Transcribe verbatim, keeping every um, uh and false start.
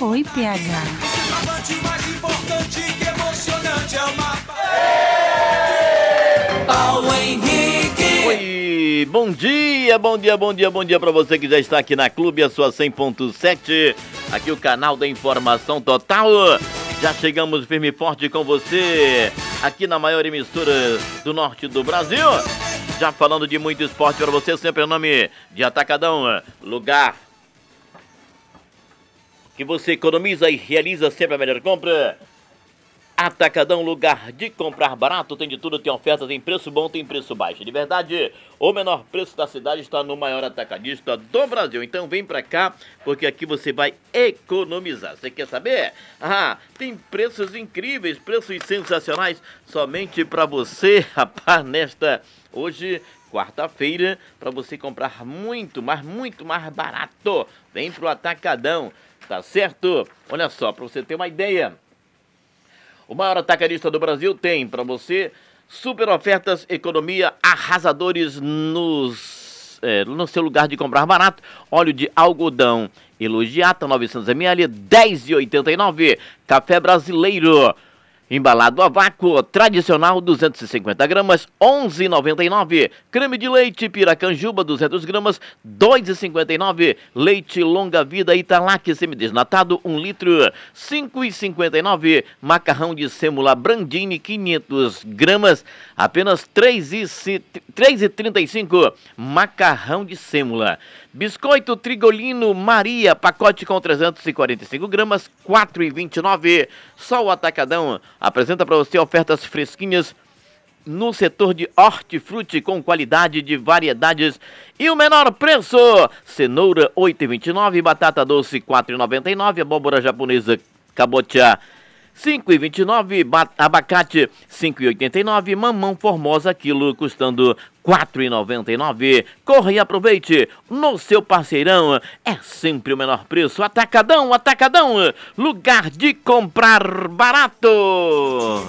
Oi, P H. Mais importante que emocionante é uma... Paulo Henrique. Oi, bom dia, bom dia, bom dia, bom dia pra você que já está aqui na Clube, a sua cem ponto sete, aqui o canal da informação total. Já chegamos firme e forte com você, aqui na maior emissora do norte do Brasil. Já falando de muito esporte pra você, sempre em nome de Atacadão, lugar que você economiza e realiza sempre a melhor compra. Atacadão, lugar de comprar barato, tem de tudo, tem ofertas, tem preço bom, tem preço baixo. De verdade, o menor preço da cidade está no maior atacadista do Brasil. Então vem pra cá, porque aqui você vai economizar. Você quer saber? Ah, tem preços incríveis, preços sensacionais, somente pra você, rapaz, nesta hoje, quarta-feira, pra você comprar muito, mas muito mais barato. Vem pro Atacadão, tá certo? Olha só, pra você ter uma ideia, o maior atacadista do Brasil tem para você super ofertas, economia, arrasadores nos, é, no seu lugar de comprar barato. Óleo de algodão Elogiata novecentos mililitros, dez reais e oitenta e nove centavos. Café brasileiro embalado a vácuo, tradicional, duzentos e cinquenta gramas, onze reais e noventa e nove centavos. Creme de leite Piracanjuba, duzentas gramas, dois reais e cinquenta e nove centavos. Leite longa vida Italac semidesnatado, um litro, cinco reais e cinquenta e nove centavos. Macarrão de sêmula Brandini, quinhentas gramas, apenas três reais e trinta e cinco centavos. Macarrão de sêmula. Biscoito Trigolino Maria, pacote com trezentas e quarenta e cinco gramas, quatro reais e vinte e nove centavos. Só o Atacadão apresenta para você ofertas fresquinhas no setor de hortifruti com qualidade de variedades e o menor preço. Cenoura oito reais e vinte e nove centavos, batata doce quatro reais e noventa e nove centavos, abóbora japonesa cabotiá cinco reais e vinte e nove centavos, abacate cinco reais e oitenta e nove centavos, mamão formosa quilo custando quatro reais e noventa e nove centavos. Corre e aproveite no seu parceirão, é sempre o menor preço. Atacadão, Atacadão, lugar de comprar barato.